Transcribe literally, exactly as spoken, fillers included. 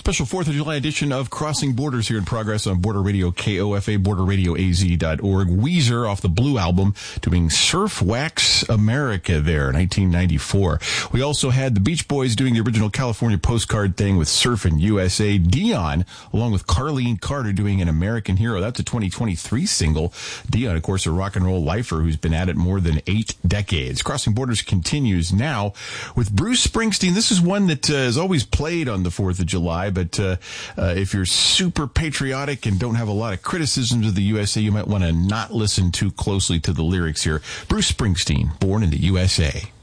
Special fourth of July edition of Crossing Borders here in progress on Border Radio K O F A, border radio a z dot org. Weezer off the Blue Album doing Surf Wax America there, nineteen ninety-four. We also had the Beach Boys doing the original California postcard thing with Surfin' U S A. Dion, along with Carlene Carter, doing An American Hero. That's a twenty twenty-three single. Dion, of course, a rock and roll lifer who's been at it more than eight decades. Crossing Borders continues now with Bruce Springsteen. This is one that uh, is always played on the fourth of July, but uh, uh, if you're super patriotic and don't have a lot of criticisms of the U S A, you might want to not listen too closely to the lyrics here. Bruce Springsteen, Born in the U S A.